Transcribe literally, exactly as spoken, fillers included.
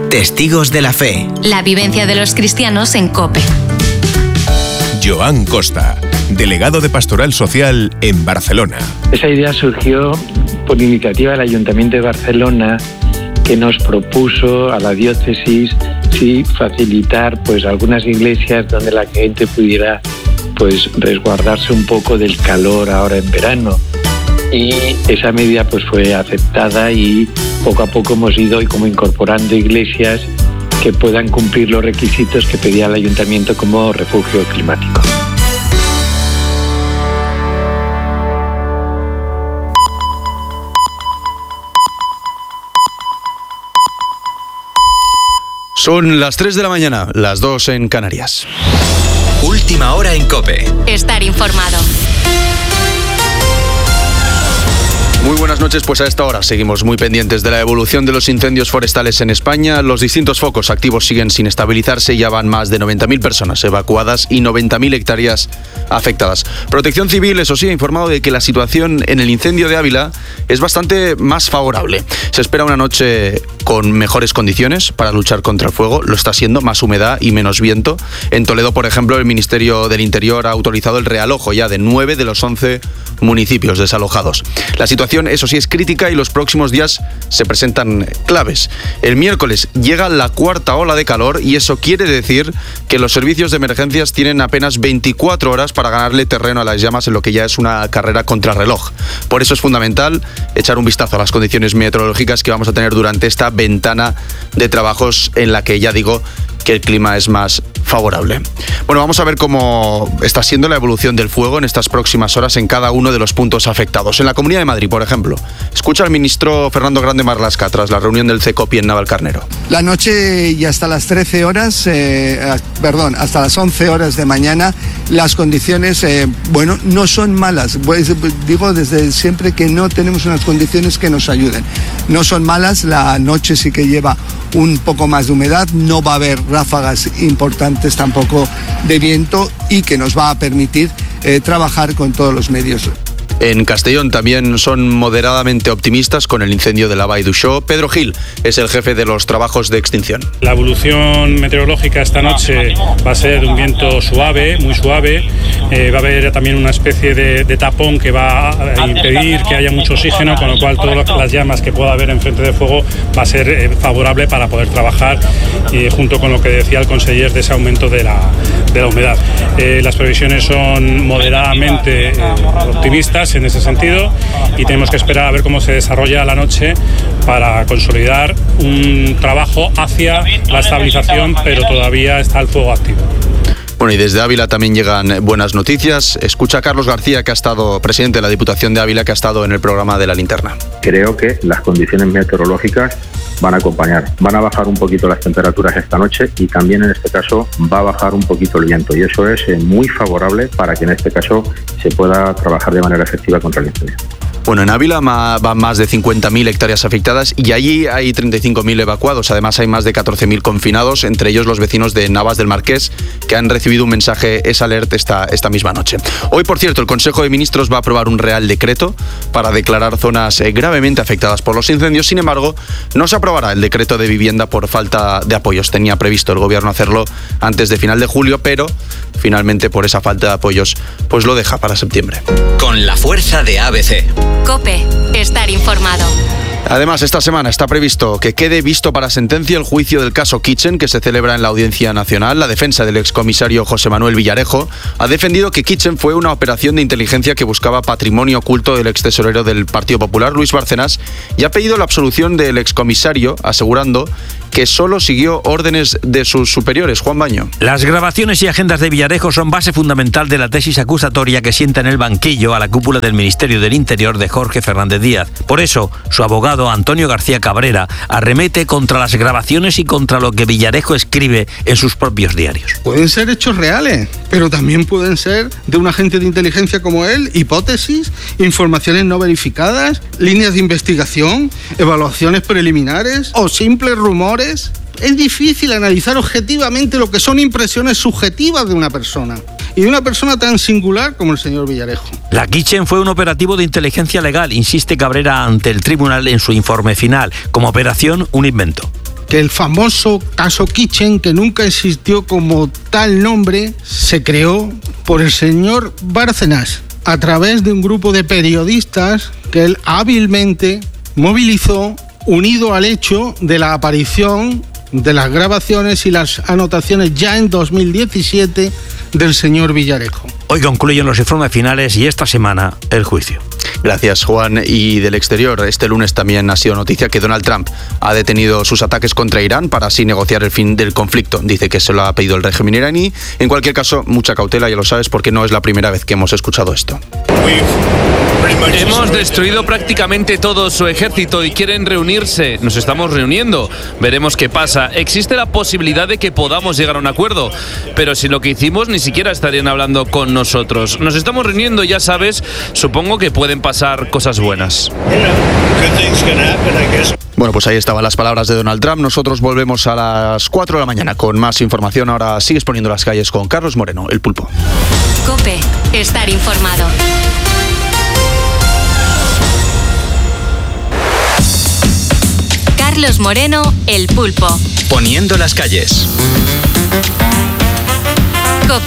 Testigos de la Fe. La vivencia de los cristianos en COPE. Joan Costa, delegado de Pastoral Social en Barcelona. Esa idea surgió por iniciativa del Ayuntamiento de Barcelona, que nos propuso a la diócesis sí facilitar pues algunas iglesias donde la gente pudiera pues resguardarse un poco del calor ahora en verano. Y esa medida pues fue aceptada y poco a poco hemos ido como incorporando iglesias que puedan cumplir los requisitos que pedía el ayuntamiento como refugio climático. Son las tres de la mañana, las dos en Canarias. Última hora en COPE. Estar informado. Muy buenas noches, pues a esta hora seguimos muy pendientes de la evolución de los incendios forestales en España. Los distintos focos activos siguen sin estabilizarse, ya van más de noventa mil personas evacuadas y noventa mil hectáreas afectadas. Protección Civil, eso sí, ha informado de que la situación en el incendio de Ávila es bastante más favorable. Se espera una noche con mejores condiciones para luchar contra el fuego, lo está siendo, más humedad y menos viento. En Toledo, por ejemplo, el Ministerio del Interior ha autorizado el realojo ya de nueve de los once municipios desalojados. La situación, eso sí, es crítica y los próximos días se presentan claves. El miércoles llega la cuarta ola de calor y eso quiere decir que los servicios de emergencias tienen apenas veinticuatro horas para ganarle terreno a las llamas en lo que ya es una carrera contrarreloj. Por eso es fundamental echar un vistazo a las condiciones meteorológicas que vamos a tener durante esta ventana de trabajos en la que ya digo que el clima es más favorable. Bueno, vamos a ver cómo está siendo la evolución del fuego en estas próximas horas en cada uno de los puntos afectados. En la Comunidad de Madrid, por ejemplo, escucha al ministro Fernando Grande Marlaska tras la reunión del CECOPI en Navalcarnero. La noche y hasta las trece horas, eh, perdón, hasta las once horas de mañana, las condiciones, eh, bueno, no son malas. Pues, digo desde siempre que no tenemos unas condiciones que nos ayuden. No son malas, la noche sí que lleva un poco más de humedad, no va a haber ráfagas importantes tampoco de viento y que nos va a permitir eh, trabajar con todos los medios. En Castellón también son moderadamente optimistas con el incendio de la Vall d'Uixó. Pedro Gil es el jefe de los trabajos de extinción. La evolución meteorológica esta noche va a ser un viento suave, muy suave. Eh, va a haber también una especie de, de tapón que va a impedir que haya mucho oxígeno, con lo cual todas las llamas que pueda haber en frente de fuego va a ser eh, favorable para poder trabajar, eh, junto con lo que decía el conseller de ese aumento de la, de la humedad. Eh, las previsiones son moderadamente eh, optimistas en ese sentido y tenemos que esperar a ver cómo se desarrolla la noche para consolidar un trabajo hacia la estabilización, pero todavía está el fuego activo. Bueno, y desde Ávila también llegan buenas noticias. Escucha a Carlos García, que ha estado presidente de la Diputación de Ávila, que ha estado en el programa de La Linterna. Creo que las condiciones meteorológicas van a acompañar. Van a bajar un poquito las temperaturas esta noche y también en este caso va a bajar un poquito el viento y eso es muy favorable para que en este caso se pueda trabajar de manera efectiva contra el incendio. Bueno, en Ávila van más de cincuenta mil hectáreas afectadas y allí hay treinta y cinco mil evacuados. Además hay más de catorce mil confinados, entre ellos los vecinos de Navas del Marqués, que han recibido un mensaje Es Alert esta, esta misma noche. Hoy, por cierto, el Consejo de Ministros va a aprobar un Real Decreto para declarar zonas gravemente afectadas por los incendios. Sin embargo, no se aprobará el decreto de vivienda por falta de apoyos. Tenía previsto el gobierno hacerlo antes de final de julio, pero finalmente por esa falta de apoyos pues lo deja para septiembre. Con la fuerza de A B C. COPE. Estar informado. Además, esta semana está previsto que quede visto para sentencia el juicio del caso Kitchen, que se celebra en la Audiencia Nacional. La defensa del excomisario José Manuel Villarejo ha defendido que Kitchen fue una operación de inteligencia que buscaba patrimonio oculto del extesorero del Partido Popular, Luis Bárcenas, y ha pedido la absolución del excomisario, asegurando que solo siguió órdenes de sus superiores. Juan Baño. Las grabaciones y agendas de Villarejo son base fundamental de la tesis acusatoria que sienta en el banquillo a la cúpula del Ministerio del Interior de Jorge Fernández Díaz. Por eso, su abogado Antonio García Cabrera arremete contra las grabaciones y contra lo que Villarejo escribe en sus propios diarios. Pueden ser hechos reales, pero también pueden ser de un agente de inteligencia como él, hipótesis, informaciones no verificadas, líneas de investigación, evaluaciones preliminares o simples rumores. Es difícil analizar objetivamente lo que son impresiones subjetivas de una persona y de una persona tan singular como el señor Villarejo. La Kitchen fue un operativo de inteligencia legal, insiste Cabrera ante el tribunal en su informe final. Como operación, un invento. que el famoso caso Kitchen, que nunca existió como tal nombre, se creó por el señor Bárcenas a través de un grupo de periodistas que él hábilmente movilizó, unido al hecho de la aparición de las grabaciones y las anotaciones ya en dos mil diecisiete del señor Villarejo. Hoy concluyen los informes finales y esta semana el juicio. Gracias, Juan. Y del exterior, este lunes también ha sido noticia que Donald Trump ha detenido sus ataques contra Irán para así negociar el fin del conflicto. Dice que se lo ha pedido el régimen iraní. En cualquier caso, mucha cautela, ya lo sabes, porque no es la primera vez que hemos escuchado esto. Hemos destruido prácticamente todo su ejército y quieren reunirse. Nos estamos reuniendo. Veremos qué pasa. Existe la posibilidad de que podamos llegar a un acuerdo, pero si lo que hicimos ni siquiera estarían hablando con nosotros. Nos estamos reuniendo, ya sabes, supongo que pueden pasar cosas buenas. Bueno, pues ahí estaban las palabras de Donald Trump. Nosotros volvemos a las cuatro de la mañana con más información. Ahora sigues poniendo las calles con Carlos Moreno, el Pulpo. COPE, estar informado. Carlos Moreno, el Pulpo. Poniendo las calles.